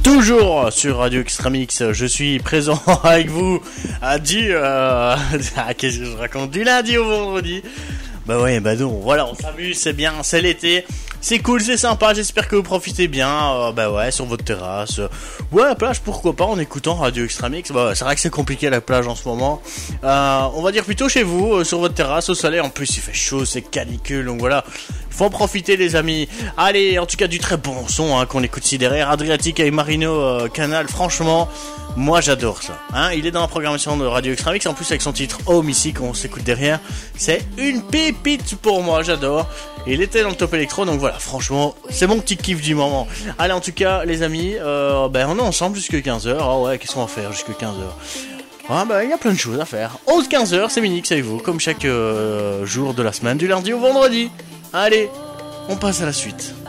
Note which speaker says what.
Speaker 1: Toujours sur Radio Extramix, je suis présent avec vous qu'est-ce que je raconte, du lundi au vendredi. Bah ouais, bah non, voilà, on s'amuse, c'est bien, c'est l'été, c'est cool, c'est sympa, j'espère que vous profitez bien, bah ouais, sur votre terrasse, ouais, à la plage, pourquoi pas, en écoutant Radio Extramix, bah c'est vrai que c'est compliqué à la plage en ce moment, on va dire plutôt chez vous, sur votre terrasse, au soleil, en plus il fait chaud, c'est canicule, donc voilà, faut en profiter les amis. Allez, en tout cas du très bon son qu'on écoute ici derrière, Adriatique avec Marino Canal, franchement, moi j'adore ça, il est dans la programmation de Radio Extramix, en plus avec son titre Home ici qu'on s'écoute derrière, c'est une pépite pour moi, j'adore. Il était dans le top électro, donc voilà, franchement, c'est mon petit kiff du moment. Allez, en tout cas, les amis, on est ensemble jusqu'à 15h. Ah ouais, qu'est-ce qu'on va faire jusqu'à 15h? Ah bah, il y a plein de choses à faire. 11-15h, c'est Minix avec vous, comme chaque jour de la semaine, du lundi au vendredi. Allez, on passe à la suite.